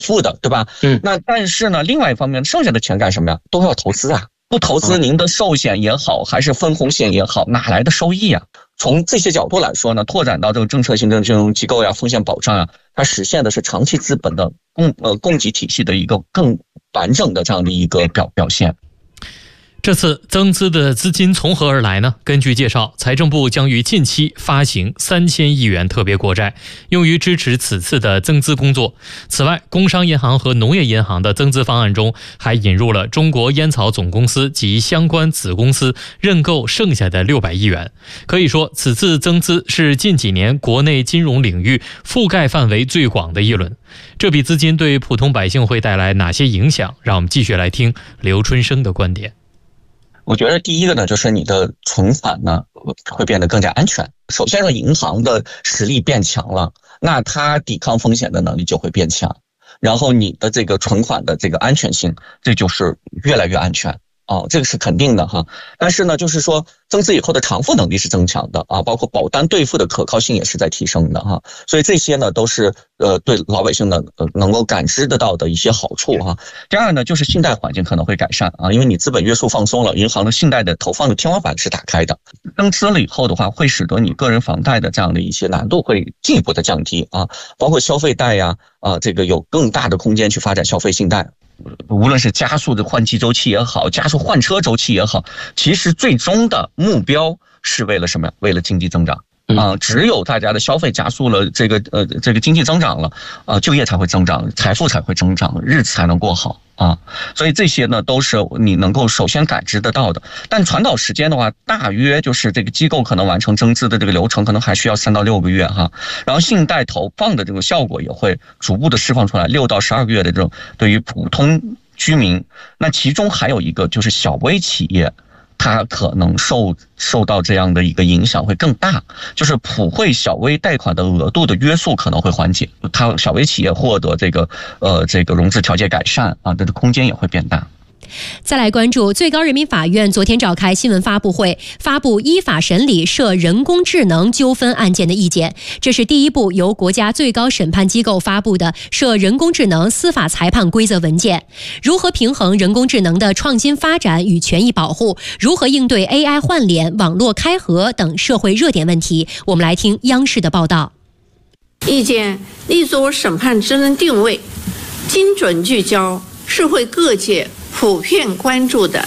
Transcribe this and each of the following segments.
付的，对吧？那但是呢，另外一方面，剩下的钱干什么呀？都要投资啊。不投资，您的寿险也好，还是分红险也好，哪来的收益啊？从这些角度来说呢，拓展到这个政策性的金融机构呀、风险保障呀，它实现的是长期资本的供给体系的一个更完整的这样的一个表现。 这次增资的资金从何而来呢？根据介绍，财政部将于近期发行3000亿元特别国债，用于支持此次的增资工作。此外，工商银行和农业银行的增资方案中，还引入了中国烟草总公司及相关子公司认购剩下的600亿元。可以说，此次增资是近几年国内金融领域覆盖范围最广的一轮。这笔资金对普通百姓会带来哪些影响？让我们继续来听刘春生的观点。 我觉得第一个呢，就是你的存款呢会变得更加安全。首先说，银行的实力变强了，那它抵抗风险的能力就会变强，然后你的这个存款的这个安全性，这就是越来越安全。这个是肯定的哈。但是呢，就是说增资以后的偿付能力是增强的啊，包括保单兑付的可靠性也是在提升的哈。所以这些呢都是对老百姓呢能够感知得到的一些好处哈。第二呢，就是信贷环境可能会改善啊，因为你资本约束放松了，银行的信贷的投放的天花板是打开的。增资了以后的话，会使得你个人房贷的这样的一些难度会进一步的降低啊，包括消费贷呀这个有更大的空间去发展消费信贷。无论是加速的换季周期也好，加速换车周期也好，其实最终的目标是为了什么呀？为了经济增长只有大家的消费加速了，这个经济增长了就业才会增长，财富才会增长，日子才能过好所以这些呢都是你能够首先感知得到的。但传导时间的话，大约就是这个机构可能完成增资的这个流程可能还需要3到6个月哈。然后信贷投放的这个效果也会逐步的释放出来，6到12个月的这种对于普通居民。那其中还有一个就是小微企业，它可能受到这样的一个影响会更大，就是普惠小微贷款的额度的约束可能会缓解，它小微企业获得这个融资条件改善这个空间也会变大。 再来关注最高人民法院昨天召开新闻发布会，发布依法审理涉人工智能纠纷案件的意见。这是第一部由国家最高审判机构发布的涉人工智能司法裁判规则文件。如何平衡人工智能的创新发展与权益保护？如何应对 AI 换脸、网络开合等社会热点问题？我们来听央视的报道。 意见立足审判职能定位，精准聚焦社会各界普遍关注的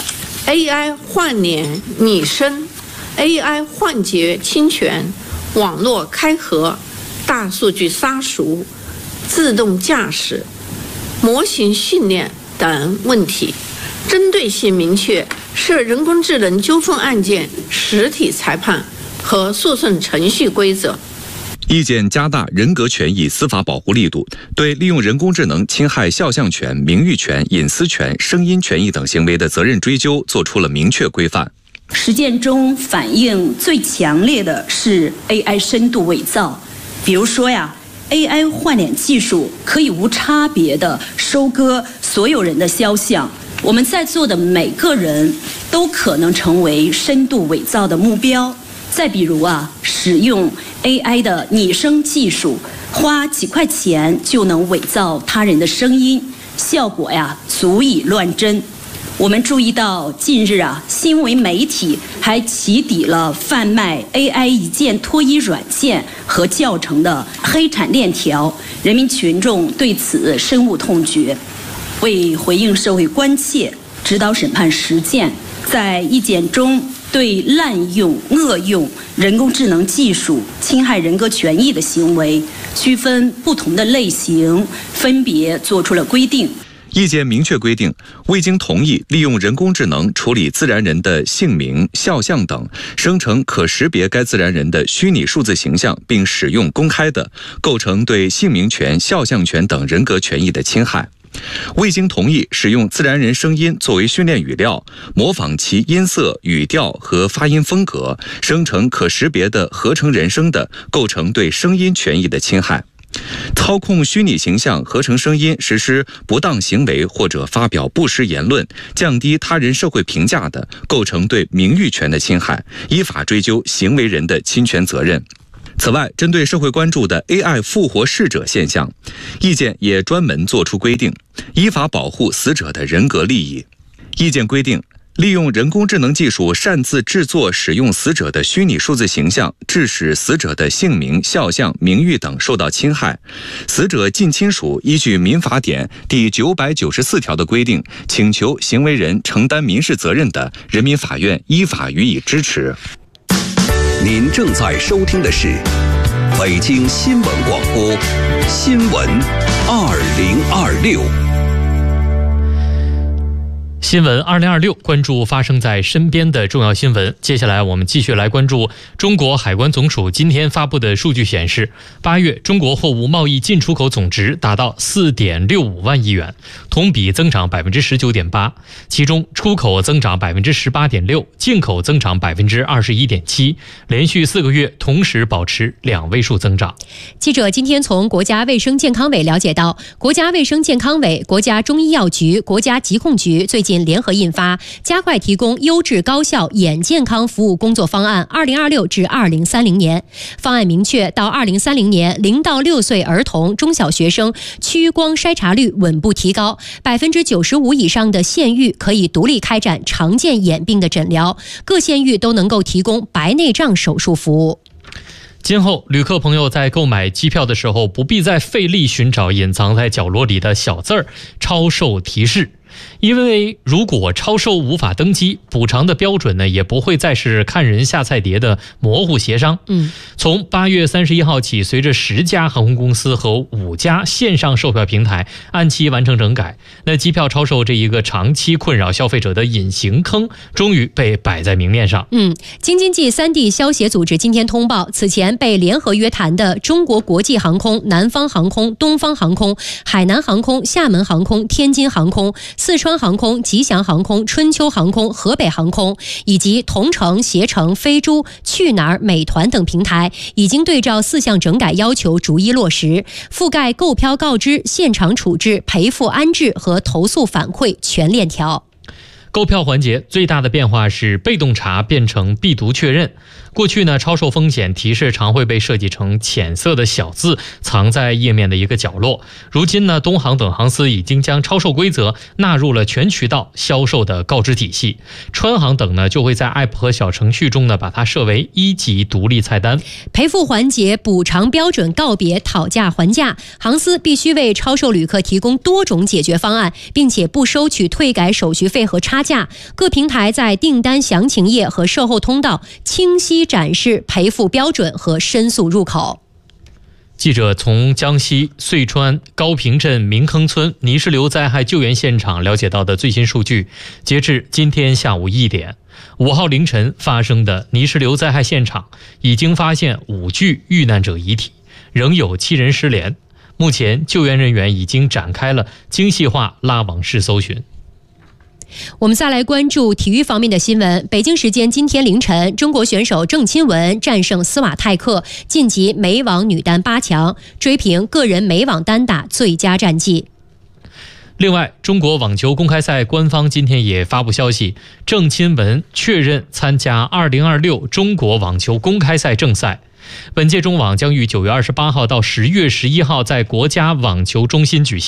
AI 换脸拟声、AI 换节侵权、网络开合、大数据杀熟、自动驾驶、模型训练等问题，针对性明确涉人工智能纠纷案件实体裁判和诉讼程序规则。 意见加大人格权益司法保护力度，对利用人工智能侵害肖像权、名誉权、隐私权、声音权益等行为的责任追究作出了明确规范。 实践中反映最强烈的是 AI 深度伪造，比如说AI 换脸技术可以无差别地收割所有人的肖像，我们在座的每个人都可能成为深度伪造的目标。再比如使用 AI 的拟声技术，花几块钱就能伪造他人的声音，效果足以乱真。我们注意到近日新闻媒体还起底了贩卖 AI 一键脱衣软件和教程的黑产链条，人民群众对此深恶痛绝。为回应社会关切，指导审判实践，在意见中对滥用、恶用人工智能技术侵害人格权益的行为，区分不同的类型，分别作出了规定。 意见明确规定，未经同意利用人工智能处理自然人的姓名、肖像等，生成可识别该自然人的虚拟数字形象并使用公开的，构成对姓名权、肖像权等人格权益的侵害。未经同意使用自然人声音作为训练语料，模仿其音色、语调和发音风格，生成可识别的合成人声的，构成对声音权益的侵害。操控虚拟形象、合成声音实施不当行为或者发表不实言论，降低他人社会评价的，构成对名誉权的侵害，依法追究行为人的侵权责任。 此外，针对社会关注的 AI 复活逝者现象，意见也专门作出规定，依法保护死者的人格利益。意见规定，利用人工智能技术擅自制作使用死者的虚拟数字形象，致使死者的姓名、肖像、名誉等受到侵害，死者近亲属依据民法典第994条的规定，请求行为人承担民事责任的，人民法院依法予以支持。 您正在收听的是北京新闻广播新闻2026。 新闻2026，关注发生在身边的重要新闻。接下来我们继续来关注中国海关总署今天发布的数据显示，8月中国货物贸易进出口总值达到 4.65 万亿元，同比增长 19.8%， 其中出口增长 18.6%， 进口增长 21.7%， 连续4个月同时保持2位数增长。 记者今天从国家卫生健康委了解到，国家卫生健康委、国家中医药局、国家疾控局最近联合印发《加快提供优质高效眼健康服务工作方案（2026至2030年）》。方案明确，到2030年，0到6岁儿童、中小学生屈光筛查率稳步提高，95%以上的县域可以独立开展常见眼病的诊疗，各县域都能够提供白内障手术服务。 今后旅客朋友在购买机票的时候，不必再费力寻找隐藏在角落里的小字儿超售提示，因为如果超售无法登机，补偿的标准呢也不会再是看人下菜碟的模糊协商。从8月31号起，随着10家航空公司和5家线上售票平台按期完成整改，那机票超售这一个长期困扰消费者的隐形坑终于被摆在明面上。 京津冀3地消协组织今天通报，此前被联合约谈的中国国际航空、南方航空、东方航空、海南航空、厦门航空、天津航空、四川航空、吉祥航空、春秋航空、河北航空以及同程、携程、飞猪、去哪儿、美团等平台，已经对照4项整改要求逐一落实，覆盖购票告知、现场处置、赔付安置和投诉反馈全链条。 购票环节最大的变化是被动查变成必读确认。过去呢，超售风险提示常会被设计成浅色的小字，藏在页面的一个角落。如今呢，东航等航司已经将超售规则纳入了全渠道销售的告知体系。川航等呢，就会在 App 和小程序中呢，把它设为1级独立菜单。 赔付环节补偿标准告别讨价还价，航司必须为超售旅客提供多种解决方案，并且不收取退改手续费和差价。各平台在订单详情页和售后通道清晰展示赔付标准和申诉入口。 记者从江西遂川高坪镇明坑村泥石流灾害救援现场了解到的最新数据，截至今天下午1点，5号凌晨发生的泥石流灾害现场已经发现5具遇难者遗体，仍有7人失联。目前救援人员已经展开了精细化拉网式搜寻。 我们再来关注体育方面的新闻。北京时间今天凌晨，中国选手郑钦文战胜斯瓦泰克，晋级美网女单8强，追平个人美网单打最佳战绩。 另外，中国网球公开赛官方今天也发布消息，郑钦文确认参加2026中国网球公开赛正赛。本届中网将于9月28号到10月11号在国家网球中心举行。